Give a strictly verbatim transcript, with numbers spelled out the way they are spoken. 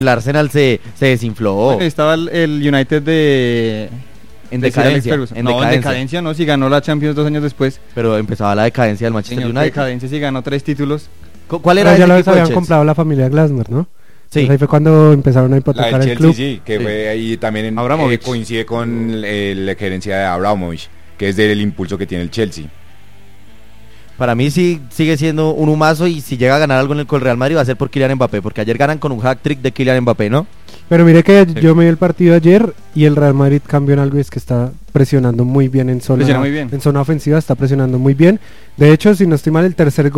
El Arsenal se, se desinfló. Bueno, estaba el, el United de... En de decadencia, Alex Ferguson. en no, decadencia. en decadencia no, si ganó la Champions dos años después. Pero empezaba la decadencia del Manchester Señor, United. decadencia si ganó tres títulos. Cu- ¿Cuál Pero era ya ese lo equipo de habían Chelsea? comprado la familia Glasner, ¿no? Sí. Entonces ahí fue cuando empezaron a La hipotecar del el Chelsea, club. sí, que Sí. fue ahí también en- Abramovich. eh, coincide con eh, la gerencia de Abramovich, que es del impulso que tiene el Chelsea. Para mí sí sigue siendo un humazo y si llega a ganar algo en el, con el Real Madrid va a ser por Kylian Mbappé, porque ayer ganan con un hat-trick de Kylian Mbappé, ¿no? Pero mire que Sí. yo me vi el partido ayer y el Real Madrid cambió en algo y es que está presionando muy bien en zona, Presiona muy bien. en zona ofensiva, está presionando muy bien. De hecho, si no estoy mal, el tercer gol